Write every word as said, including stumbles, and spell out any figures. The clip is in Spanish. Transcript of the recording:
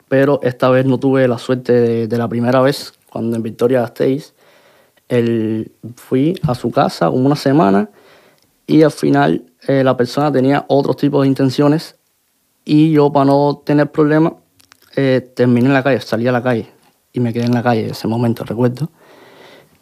pero esta vez no tuve la suerte de, de la primera vez, cuando en Victoria-Gasteiz. El, fui a su casa como una semana y al final eh, la persona tenía otros tipos de intenciones y yo, para no tener problemas, eh, terminé en la calle, salí a la calle y me quedé en la calle en ese momento, recuerdo.